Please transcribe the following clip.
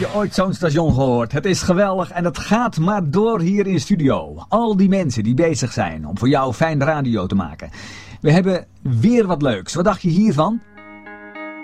je ooit zo'n station gehoord? Het is geweldig en het gaat maar door hier in de studio. Al die mensen die bezig zijn om voor jou fijn radio te maken. We hebben weer wat leuks. Wat dacht je hiervan?